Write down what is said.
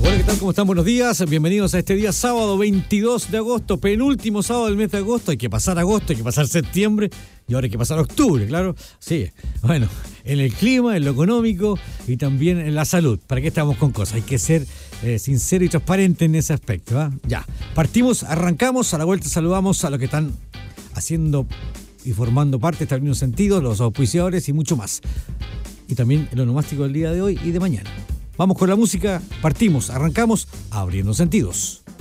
Hola, ¿qué tal? ¿Cómo están? Buenos días. Bienvenidos a este día sábado 22 de agosto, penúltimo sábado del mes de agosto. Hay que pasar agosto, hay que pasar septiembre y ahora hay que pasar octubre, claro. Sí, bueno, en el clima, en lo económico y también en la salud. ¿Para qué estamos con cosas? Hay que ser sincero y transparente en ese aspecto, ¿va? Ya, partimos, arrancamos, a la vuelta saludamos a los que están haciendo y formando parte de este mismo sentido, los auspiciadores y mucho más. Y también el onomástico del día de hoy y de mañana. Vamos con la música, partimos, arrancamos, abriendo sentidos.